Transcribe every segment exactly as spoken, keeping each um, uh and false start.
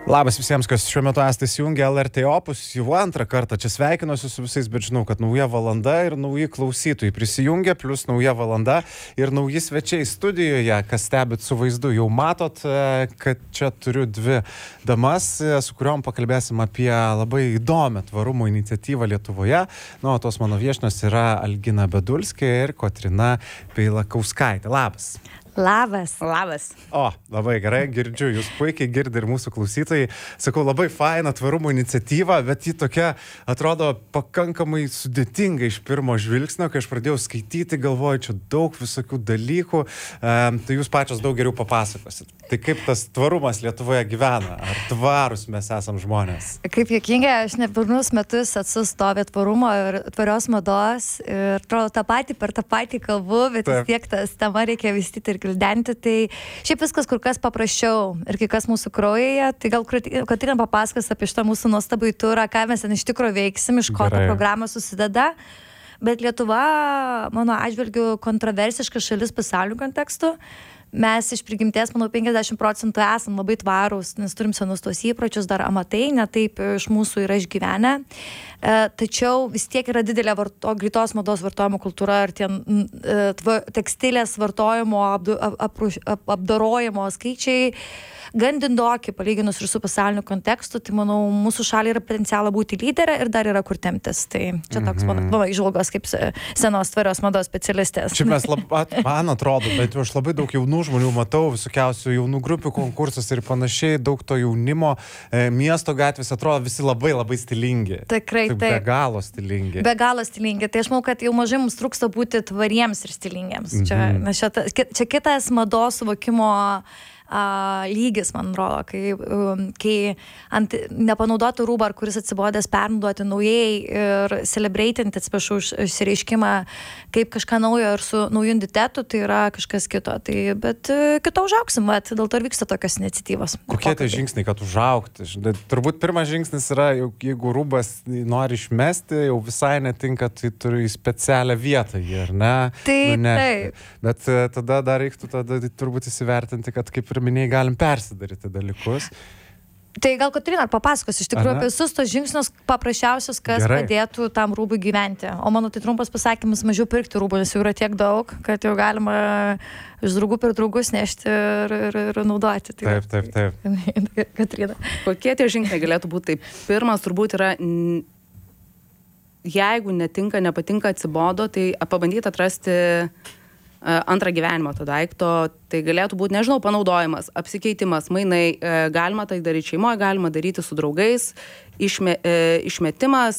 Labas visiems, kas šiuo metu esate įsijungę L R T Opus, jau antrą kartą čia sveikinuosi su visais, bet žinau, kad nauja valanda ir nauji klausytojai prisijungia, plus nauja valanda ir nauji svečiai studijoje, kas stebit su vaizdu. Jau matot, kad čia turiu dvi damas, su kuriuom pakalbėsim apie labai įdomią tvarumo iniciatyvą Lietuvoje. Nu, o tos mano viešnios yra Algina Bedulskė ir Kotryna Peilakauskaitė. Labas. Labas. Labas. O, labai gerai, girdžiu, jūs puikiai girdi ir mūsų klausytojai. Sakau, labai faina tvarumo iniciatyva, bet ji tokia atrodo pakankamai sudėtinga iš pirmo žvilgsnio, kai aš pradėjau skaityti, galvoju, čia daug visokių dalykų, um, tai jūs pačios daug geriau papasakosit. Tai kaip tas tvarumas Lietuvoje gyvena? Ar tvarus mes esam žmonės? Kaip juokinga, aš ne pirmus metus atsistovė tvarumo ir tvarios mados ir atrodo tą patį per tą patį kalbu, bet vis tiek tas tema reikia vystyti ir gildenti, tai šiaip viskas kur kas paprasčiau ir kai kas mūsų kraujyje, tai gal Kotryna papasakos apie šitą mūsų nuostabų turą, ką mes ten iš tikrųjų veiksim, iš ko ta programa susideda, bet Lietuva, mano atžvilgiu, kontroversiška šalis pasaulio kontekstu. Mes iš prigimties, manau, penkiasdešimt procentų esam labai tvarūs, nes turim senus tos įpročius, dar amatai, ne taip iš mūsų yra išgyvenę. E, tačiau vis tiek yra didelė varto, greitos mados vartojimo kultūra ir tie e, tva, tekstilės vartojimo, apdu, ap, ap, apdorojimo skaičiai gan dindoki, palyginus ir su pasauliniu kontekstu, tai manau, mūsų šaliai yra potencialą būti lyderė ir dar yra kur temptis. Tai čia toks mano, mano įžvalgos kaip senos tvarios mados specialistės. Čia mes, lab, man atrodo, bet aš labai daug jaunų žmonių matau, visokiausių jaunų grupių konkursas ir panašiai, daug to jaunimo, e, miesto gatvės atrodo visi labai labai stilingi. Tikrai, tai. Be galo stilingi. Be galo stilingi. Tai aš manau, kad jau mažai mums trūksta būti tvariems ir stilingiams. Mm-hmm. Čia, na, čia, čia kitas mados suvokimo Uh, lygis, man rodo, kai, um, kai ant nepanaudotų rūbą, kuris atsibodęs pernaudoti naujai ir celebratinti, atsiprašau, išsireiškimą kaip kažką naujo ir su nauju identitetu, tai yra kažkas kito. Tai, bet uh, kito užauksim, vat, dėl to ir vyksta tokios iniciatyvos. Kokie tai žingsniai, kad užaukti? Turbūt pirmas žingsnis yra, jeigu rūbas nori išmesti, jau visai netinka, tai turi į specialią vietą jį, ar ne? Tai, nu, taip. Bet uh, tada dar reiktų tada turbūt įsivertinti, kad kaip ir minėjai, galim persidaryti dalykus. Tai gal Kotryna papasakos iš tikrųjų apie visus tos žingsnius paprasčiausius, kas Gerai. Padėtų tam rūbui gyventi. O mano tai trumpas pasakymas, mažiau pirkti rūbų, nes jau yra tiek daug, kad jau galima iš draugų per draugus nešti ir, ir, ir naudoti. Tai taip, taip, taip. Kotryna. Kokie tie žingsniai galėtų būti? Tai pirmas turbūt yra, jeigu netinka, nepatinka, atsibodo, tai pabandyti atrasti antrą gyvenimą to daikto, tai galėtų būti, nežinau, panaudojimas, apsikeitimas, mainai, galima tai daryti šeimoje, galima daryti su draugais, išme, išmetimas,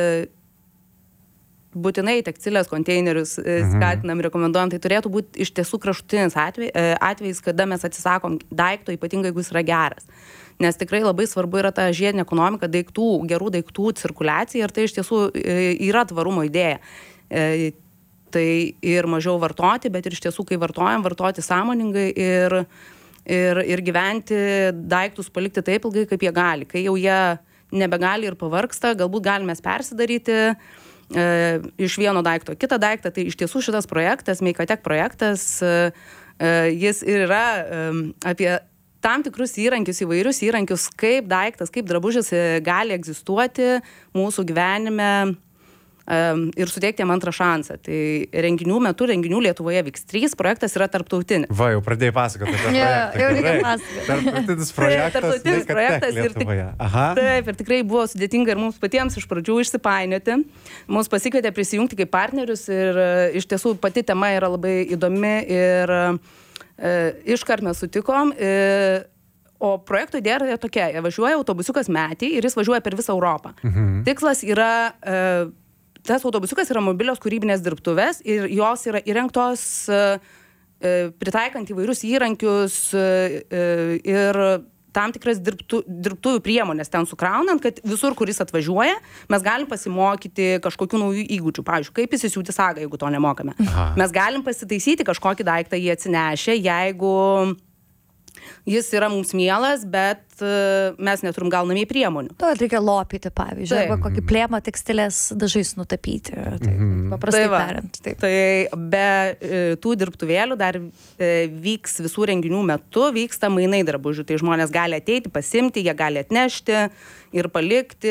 būtinai tekstilės konteinerius skatinam, rekomenduojam, tai turėtų būti iš tiesų kraštutinis atvej, atvejais, kada mes atsisakom daikto, ypatingai jeigu jis yra geras. Nes tikrai labai svarbu yra ta žiedinė ekonomika, daiktų, gerų daiktų cirkuliacija ir tai iš tiesų yra tvarumo idėja. Tai ir mažiau vartoti, bet ir iš tiesų, kai vartojam, vartoti sąmoningai ir, ir, ir gyventi daiktus palikti taip ilgai, kaip jie gali. Kai jau jie nebegali ir pavargsta, galbūt galime persidaryti e, iš vieno daikto kitą daiktą. Tai iš tiesų šitas projektas, Meikatek projektas, e, jis ir yra e, apie tam tikrus įrankius, įvairius įrankius, kaip daiktas, kaip drabužis gali egzistuoti mūsų gyvenime Um, ir suteikti jam antrą šansą. Tai renginių metu, renginių Lietuvoje vyks trys, projektas yra tarptautinis. Va, jau pradėjai pasakoti apie projektą. Ja, jau reikia pasakoti. Tarptautinis projektas, tarptautinis projektas ir, tik, taip, ir tikrai buvo sudėtinga ir mums patiems iš pradžių išsipainioti. Mums pasikvietė prisijungti kaip partnerius ir iš tiesų pati tema yra labai įdomi ir e, iškart mes sutikom. E, O projekto idėja yra tokia, važiuoja autobusiukas metį ir jis važiuoja per visą Europą. Mhm. Tikslas yra... E, Tas autobusiukas yra mobilios kūrybinės dirbtuvės ir jos yra įrengtos e, pritaikant įvairius įrankius e, ir tam tikras dirbtu, dirbtuvių priemonės ten sukraunant, kad visur, kuris atvažiuoja, mes galim pasimokyti kažkokių naujų įgūdžių. Pavyzdžiui, kaip įsisiūti sagą, jeigu to nemokame. Aha. Mes galim pasitaisyti kažkokį daiktą jį atsinešę, jeigu jis yra mums mielas, bet mes neturim gal namie priemonių. To reikia lopyti, pavyzdžiui, taip. Arba kokį plėmą tekstilės dažais nutapyti. Tai, mm. paprastai tai tariant. Taip. Tai be tų dirbtuvėlių dar vyks visų renginių metu, vyksta mainai drabužių. Tai žmonės gali ateiti, pasimti, jie gali atnešti ir palikti.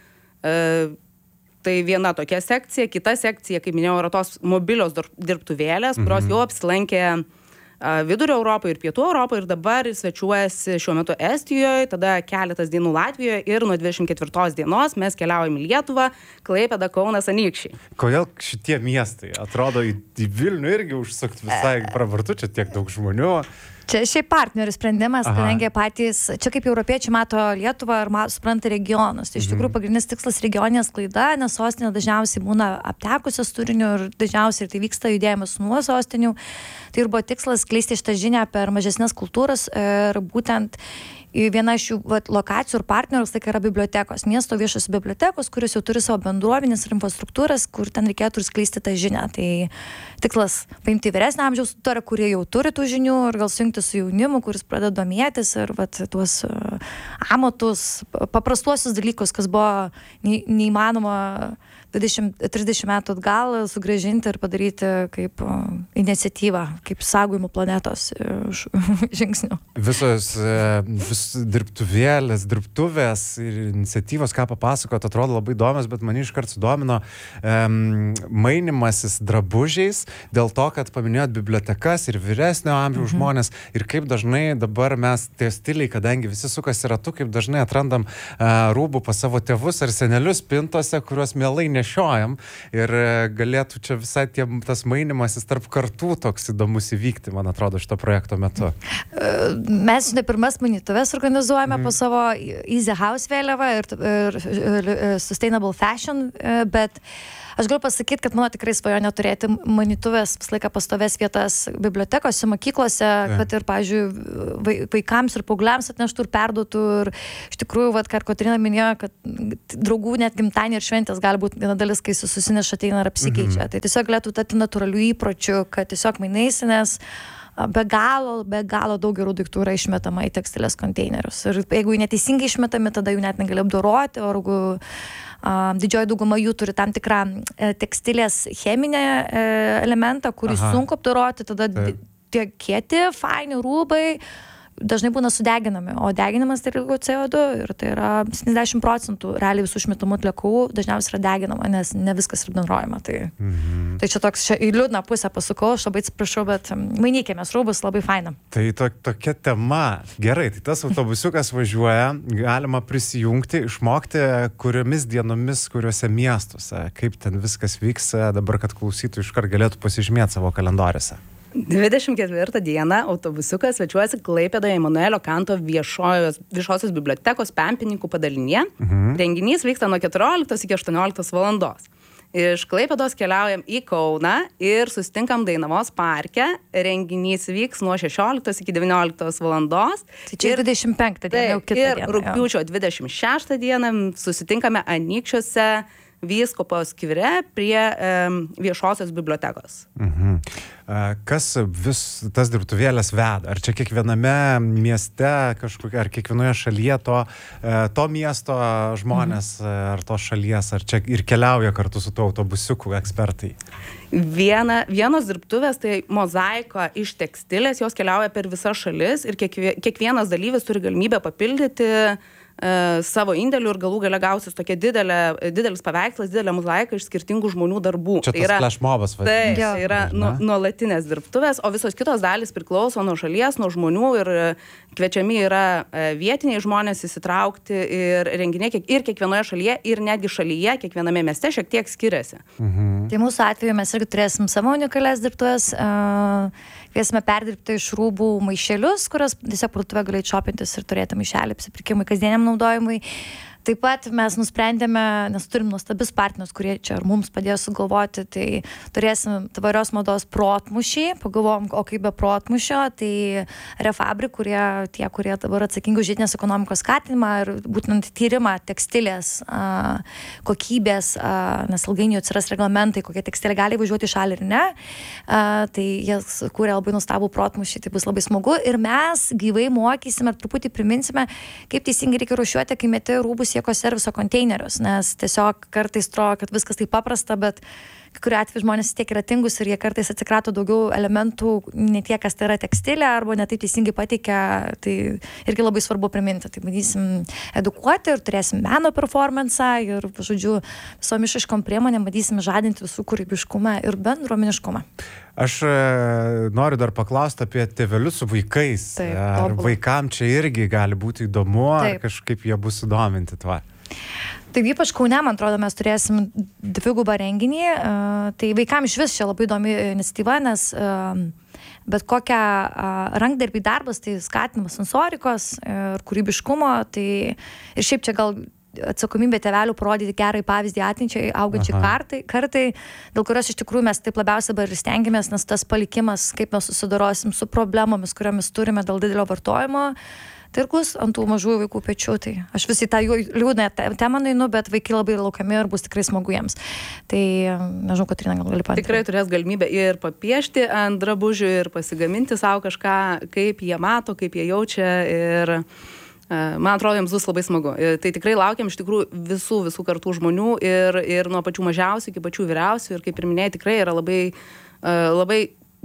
Tai viena tokia sekcija, kita sekcija, kaip minėjau, yra tos mobilios dirbtuvėlės, kurios mm. jau apsilankė Vidurio Europoje ir Pietų Europoje ir dabar svečiuojasi šiuo metu Estijoje, tada keletas dienų Latvijoje ir nuo dvidešimt ketvirtos dienos mes keliaujame į Lietuvą, Klaipėdą, Kaunas, Anykščiai. Kodėl šitie miestai? Atrodo, į, į Vilnių irgi užsukti visai pravartu, čia tiek daug žmonių. Čia šiaip partnerių sprendimas, Aha. kadangi patys, čia kaip europiečiai mato Lietuvą ir ma, supranta regionus. Tai iš tikrųjų pagrindinis tikslas regioninės klaida, nes sostinė dažniausiai būna aptekusios turinių ir dažniausiai tai vyksta judėjimas nuo sostinių. Tai ir buvo tikslas skleisti šitą žinią per mažesnės kultūras ir būtent viena iš jų vat, lokacijų ir partnerių tai yra bibliotekos, miesto viešos bibliotekos, kurios jau turi savo bendruomenės ir infrastruktūras, kur ten reikėtų ir skleisti tą žinią. Tai tikslas paimti vyresnį amžiaus auditoriją, kurie jau turi tų žinių ir gal sujungti su jaunimu, kuris pradeda domėtis ir vat, tuos uh, amatus, paprastuosius dalykus, kas buvo ne, neįmanoma dvidešimt trisdešimt metų atgal sugrąžinti ir padaryti kaip uh, iniciatyvą, kaip saugojimo planetos uh, žingsnių. Visos uh, vis dirbtuvėlės, dirbtuvės ir iniciatyvos, ką papasakot, atrodo labai įdomios, bet mane iškart sudomino um, mainimasis drabužiais, dėl to, kad paminėjot bibliotekas ir vyresnio amžiaus mhm. žmonės ir kaip dažnai dabar mes tie stiliai, kadangi visi sukasi ratu, kaip dažnai atrandam uh, rūbų pas savo tėvus ar senelius pintose, kuriuos mielai nešiojam ir galėtų čia visai tie, tas mainimasis tarp kartų toks įdomus įvykti, man atrodo, šito projekto metu. Mes ne pirmas mainytuves organizuojame mm. po savo Easy House vėliavą ir, ir, ir, ir Sustainable Fashion, bet aš galiu pasakyti, kad mano tikrai svajonė turėti mainytuvės visą laiką pastovės vietas bibliotekose, mokyklose, ja. kad ir, pavyzdžiui, vaikams ir paaugliams atneštų ir perduotų. Ir iš tikrųjų, vat, ką Kotryna minėjo, kad draugų net gimtadieniai ir šventės gali būti viena dalis, kai susineša ateina ir apsikeičia. Mhm. Tai tiesiog galėtų tapti natūralių įpročių, kad tiesiog mainaisi, nes be galo, be galo daug gerų daiktų yra išmetama į tekstilės konteinerius. Ir jeigu jų neteisingai išmetami, tada jų net negali apdoroti, o jeigu uh, didžioji dauguma jų turi tam tikrą uh, tekstilės cheminę uh, elementą, kurį Aha. sunku apdoroti, tada Taip. tie kieti, faini rūbai dažnai būna sudeginami, o deginimas tai yra C O du ir tai yra septyniasdešimt procentų realiai visų išmetamų atliekų dažniausiai yra deginama, nes ne viskas yra bendrojama. Tai, mhm. tai čia toks čia į liūdną pusę pasukau, aš labai atsiprašau, bet mainykėmės rūbus, labai faina. Tai to, tokia tema. Gerai, tai tas autobusiukas važiuoja, galima prisijungti, išmokti, kuriomis dienomis, kuriuose miestuose, kaip ten viskas vyks, dabar kad klausytų iškart galėtų pasižymėti savo kalendoriuose. dvidešimt ketvirtą dieną autobusiukas svečiuojasi Klaipėdoje Emanuelio Kanto viešojos, viešosios bibliotekos Pempininkų padalinyje. Mhm. Renginys vyksta nuo keturioliktos iki aštuonioliktos valandos. Iš Klaipėdos keliaujam į Kauną ir susitinkam Dainavos parke. Renginys vyks nuo šešioliktos iki devynioliktos valandos. Tai čia ir dvidešimt penktą dieną jau kitą dieną. Ir rugpjūčio dvidešimt šeštą dieną susitinkame Anykščiuose Vyskupo skvere prie um, viešosios bibliotekos. Mhm. Kas vis tas dirbtuvėlės veda? Ar čia kiekviename mieste kažkokia, ar kiekvienoje šalyje to, to miesto žmonės, mhm. ar tos šalies, ar čia ir keliauja kartu su tuo autobusiuku ekspertai? Viena, vienos dirbtuvės, tai mozaika iš tekstilės, jos keliauja per visas šalis ir kiekvie, kiekvienas dalyvis turi galimybę papildyti Uh, savo indėlių ir galų gale gausis tokia didelė, didelis paveikslas, didelė mozaika iš skirtingų žmonių darbų. Čia tas flashmobas vadinamas. Tai yra nu, nuolatinės dirbtuvės, o visos kitos dalys priklauso nuo šalies, nuo žmonių ir kviečiami yra vietiniai žmonės įsitraukti ir renginiai ir kiekvienoje šalyje, ir netgi šalyje, kiekviename mieste šiek tiek skiriasi. Mhm. Tai mūsų atveju mes irgi turėsim savo unikalias dirbtuvės, uh, kviesime perdirbti iš rūbų maišelius, kurios tiesiog parduotuvė galėtų šopintis ir turėti maišelį apsipirkimui kasdieniam naudojimui. Taip pat mes nusprendėme, nes turim nuostabius partnerius, kurie čia ir mums padėjo sugalvoti, tai turėsim tvarios mados protmušį, pagalvom, o kaip be protmušio, tai Refabrik, kurie, tie, kurie dabar atsakingi už žiedinės ekonomikos skatinimą ir būtent tyrimą tekstilės a, kokybės, a, nes ilgainiui atsiras reglamentai, kokie tekstilė gali važiuoti į šalį ir ne, a, tai jie kūrė labai nuostabų protmušį, tai bus labai smagu ir mes gyvai mokysime ir truputį priminsime, kaip teisingai reikia rušiuoti, kai meti rūbus į ekoserviso konteinerius, nes tiesiog kartais atrodo, kad viskas taip paprasta, bet kai kuriuo atveju žmonės tiek yra tingus ir jie kartais atsikrato daugiau elementų, ne tiek, kas tai yra tekstilė, arba ne taip teisingai pateikia, tai irgi labai svarbu priminti. Tai bandysim edukuoti ir turėsim meno performansą ir, žodžiu, visom išiškom priemonėm bandysim žadinti visų kūrybiškumą ir bendruomeniškumą. Aš e, noriu dar paklausti apie tėvelius su vaikais. Taip, ar tobulai. vaikam čia irgi gali būti įdomu, Taip. ar kažkaip jie bus įdominti tuo? Tai ypač Kaune, man atrodo, mes turėsim dvigubą renginį. Uh, tai vaikams iš vis čia labai įdomi iniciatyva, nes uh, bet kokia uh, rankdarbį darbas, tai skatinimas sensorikos ir kūrybiškumo. Tai ir šiaip čia gal atsakomybė tėvelių parodyti gerai pavyzdį ateičiai augančiai kartai, kartai, dėl kurios iš tikrųjų mes taip labiausiai dabar ir stengiamės, nes tas palikimas, kaip mes susidorosim su problemomis, kuriomis turime dėl didelio vartojimo, tai ir bus ant tų mažųjų vaikų pečių. Tai aš visi tą liūdną temą nueinu, bet vaikai labai laukiami ir bus tikrai smagu jiems. Tai, nežinau, Kotryna gal gali paantrinti. Tikrai turės galimybę ir papiešti ant drabužių, ir pasigaminti savo kažką, kaip jie mato, kaip jie jaučia ir man atrodo, jiems bus labai smagu. Tai tikrai laukiam iš tikrųjų visų, visų kartų žmonių ir, ir nuo pačių mažiausių iki pačių vyriausių ir kaip ir minėjai, tikrai yra labai, labai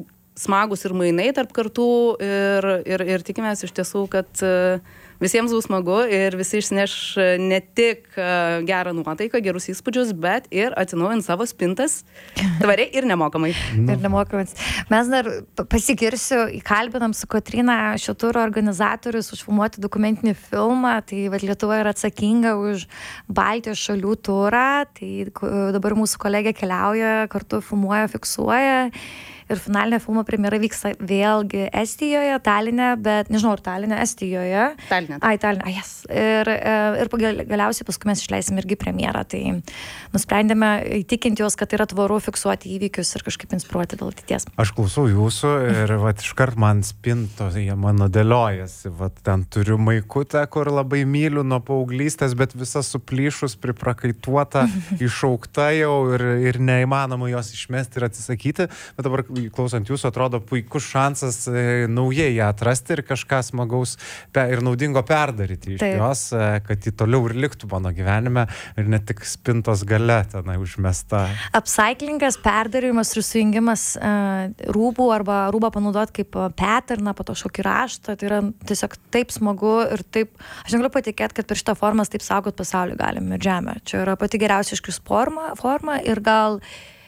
smagus ir mainai tarp kartų ir, ir, ir tikimės iš tiesų, kad visiems bus smagu ir visi išsineš ne tik gerą nuotaiką, gerus įspūdžius, bet ir atsinaujint savo spintas tvariai ir nemokamai. Ir nemokamai. Mes dar pasigirsiu, įkalbinam su Kotryna šio turo organizatorius užfilmuoti dokumentinį filmą, tai vat, Lietuva yra atsakinga už Baltijos šalių turą, tai dabar mūsų kolegė keliauja, kartu filmuoja, fiksuoja. Ir finalinė filmo premjera vyksta vėlgi Estijoje, Taline, bet nežinau, ar Taline, Estijoje. Taline. Ai, Taline, ai, yes. Ir, ir galiausiai paskui mes išleisim irgi premjerą. Tai nusprendėme įtikinti juos, kad tai yra tvaru fiksuoti įvykius ir kažkaip inspiruoti dėl ateities. Aš klausau jūsų ir vat, iškart man spinto, jie mano dėliojasi. Vat, ten turiu maikutę, kur labai myliu nuo paauglystės, bet visa suplyšus, priprakaituota, išaukta jau ir, ir neįmanoma jos išmesti ir atsisakyti. Bet dabar klausant jūsų, atrodo puikus šansas e, naujai ją atrasti ir kažką smagaus pe, ir naudingo perdaryti iš Taip. jos, e, kad ji toliau ir liktų mano gyvenime ir ne tik spintos gale tenai užmesta. Upcyclingas, perdarimas ir sujungimas e, rūbų arba rūbą panaudoti kaip pattern, po to šokį raštą, tai yra tiesiog taip smagu ir taip, aš negaliu patikėti, kad per šitą formą taip saugot pasaulį galim ir žemę. Čia yra pati geriausia iškris forma, forma ir gal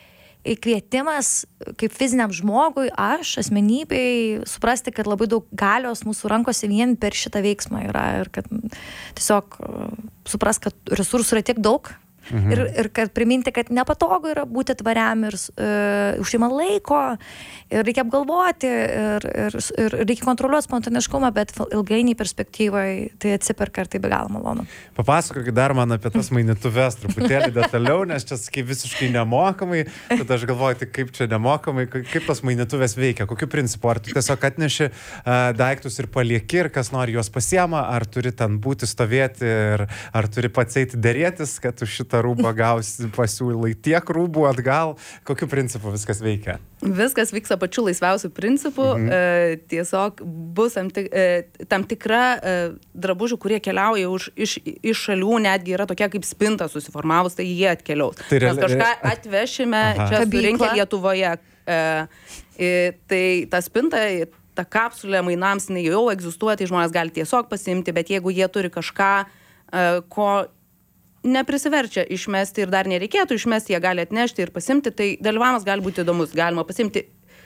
įkvietimas kaip fiziniam žmogui, aš, asmenybei, suprasti, kad labai daug galios mūsų rankose vien per šitą veiksmą yra ir kad tiesiog supras, kad resursų yra tiek daug. Mhm. Ir, ir kad priminti, kad nepatogu yra būti tvariam ir uh, užima laiko ir reikia apgalvoti ir, ir, ir reikia kontroliuoti spontaniškumą, bet ilgainiui perspektyvoje tai atsiperka ir tai be galo malonu. Papasakokit dar man apie tas mainituves truputėlį detaliau, nes čia sakai visiškai nemokamai, tad aš galvoju, tai kaip čia nemokamai, kaip tas mainituvės veikia, kokiu principu, ar tu tiesiog atneši uh, daiktus ir palieki ir kas nori juos pasiema, ar turi ten būti stovėti ir ar turi pats eiti dėrėtis, kad už šitą rūbą gausi pasiūlai tiek rūbų atgal, kokiu principu viskas veikia? Viskas vyksta pačiu laisviausiu principu, mhm. e, tiesiog bus tam, tik, e, tam tikra e, drabužių, kurie keliauja už, iš, iš šalių, netgi yra tokia kaip spinta susiformavus, tai jie atkeliaus. Tai Mes kažką atvešime Aha. čia surinkę Lietuvoje. E, e, tai ta spinta, ta kapsulė mainams jau egzistuoja, tai žmonės gali tiesiog pasiimti, bet jeigu jie turi kažką, e, ko neprisiverčia išmesti ir dar nereikėtų išmesti, jie gali atnešti ir pasimti, tai dalyvavimas gali būti įdomus, galima pasimti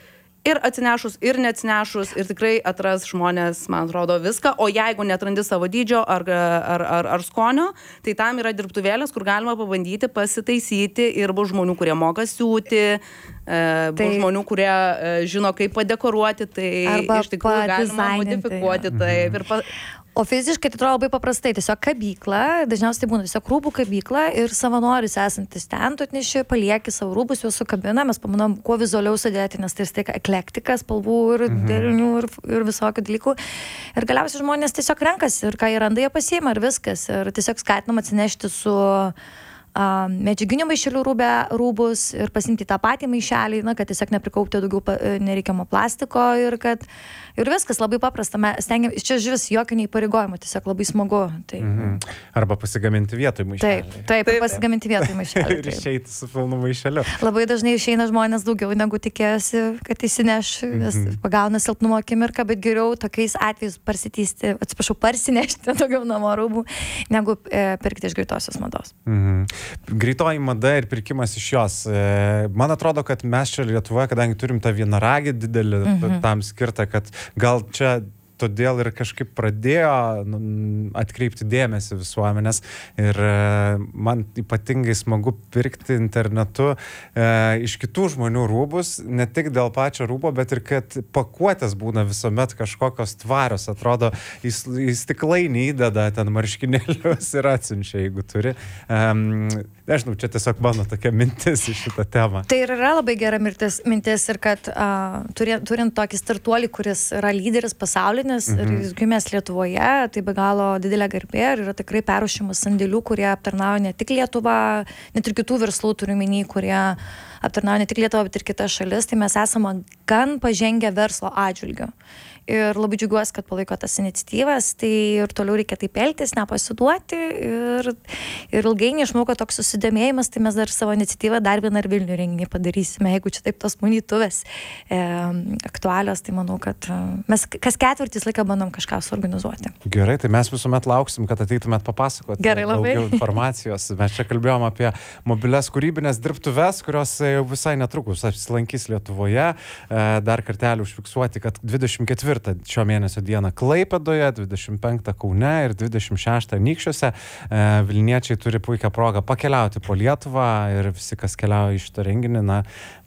ir atsinešus, ir neatsinešus, ir tikrai atras žmonės, man atrodo, viską, o jeigu neatrandi savo dydžio ar, ar, ar, ar skonio, tai tam yra dirbtuvėlės, kur galima pabandyti pasitaisyti ir bus žmonių, kurie moka siūti, e, bus žmonių, kurie e, žino, kaip padekoruoti, tai arba iš tikrųjų galima modifikuoti, taip, ir pa, O fiziškai tai atrodo labai paprastai, tiesiog kabykla, dažniausiai tai būna tiesiog rūbų kabykla ir savanoris esantis ten, tu atneši, palieki savo rūbus, juos sukabina, mes pamanom, kuo vizualiau sudėti, nes tai vis tiek eklektika, spalvų ir mhm. derinių ir, ir visokių dalykų. Ir galiausiai žmonės tiesiog renkasi ir ką jie randa, jie pasiima ir viskas. Ir tiesiog skatinam atsinešti su Uh, medžiaginių maišelių rūbę, rūbus ir pasimti tą patį maišelį, na, kad tiesiog neprikaupti daugiau pa, nereikiamo plastiko ir kad ir viskas labai paprasta. Mes stengiam, čia žvis jokio neįpareigojimo, tiesiog labai smagu. Tai... Mhm. Arba pasigaminti vietoj maišelį. Taip, taip, taip. pasigaminti vietoj maišelį. Ir išeiti su pilnu maišeliu. Labai dažnai išeina žmonės daugiau negu tikėjosi, kad įsineš, nes mhm. pagauna silpnumo akimirką, bet geriau tokiais atvejais parsitysti, atsiprašau, parsinešti daugiau namo rūbų, negu e, pirkti iš greitosios mados. Mhm. Greitoji mada ir pirkimas iš jos. Man atrodo, kad mes čia Lietuvoje, kadangi turim tą vienaragį didelį mhm. tam skirtą, kad gal čia todėl ir kažkaip pradėjo atkreipti dėmesį visuomenės ir man ypatingai smagu pirkti internetu e, iš kitų žmonių rūbus, ne tik dėl pačio rūbo, bet ir kad pakuotės būna visuomet kažkokios tvarios, atrodo, į, į stiklainį įdeda ten marškinėlius ir atsiunčia, jeigu turi. Um, nežinau, čia tiesiog mano tokia mintis į šitą temą. Tai ir yra labai gera mintis, mintis ir kad uh, turint, turint tokį startuolį, kuris yra lyderis pasaulyje, Mhm. ir gimęs Lietuvoje, tai be galo didelė garbė ir yra tikrai perruošimas sandėlių, kurie aptarnauja ne tik Lietuvą, net ir kitų verslų turiu minį, kurie aptarnauja ne tik Lietuvą, bet ir kitas šalis, tai mes esame gan pažengę verslo atžvilgiu. Ir labai džiugiuosi, kad palaiko tas iniciatyvas, tai ir toliau reikia taip elgtis, nepasiduoti ir, ir ilgainiui aš manau, kad toks susidomėjimas, tai mes dar savo iniciatyvą dar vieną ir Vilnių renginį padarysime, jeigu čia taip tos manytuvės e, aktualios, tai manau, kad mes kas ketvirtis laiką bandom kažką suorganizuoti. Gerai, tai mes visuomet lauksim, kad ateitumėt papasakoti Gerai, labai. daugiau informacijos. Mes čia kalbėjom apie mobilias kūrybinės dirbtuves, kurios jau visai netrukus apsilankys Lietuvoje. Dar kartelį užfiksuoti, kad dvidešimt ketvirtą šio mėnesio dieną Klaipėdoje, dvidešimt penktą Kaune ir dvidešimt šeštą Anykščiuose. Vilniečiai turi puikią progą pakeliauti po Lietuvą ir visi, kas keliauja iš šitą renginį, na,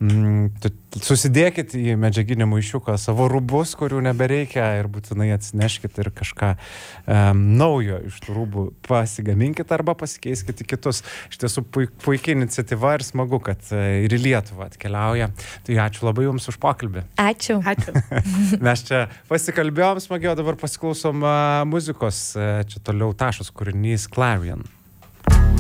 susidėkit į medžiaginį maišiuką savo rūbus, kurių nebereikia ir būtinai atsineškit ir kažką um, naujo iš tų rūbų pasigaminkit arba pasikeiskit į kitus. Iš tiesų puikia iniciatyva ir smagu, kad ir į Lietuvą atkeliauja. Tai ačiū labai Jums už pokalbį. Ačiū. Ačiū. Mes čia pasikalbėjom smagiai, o dabar pasiklausom uh, muzikos. Uh, čia toliau Tašos kūrinys Clarion.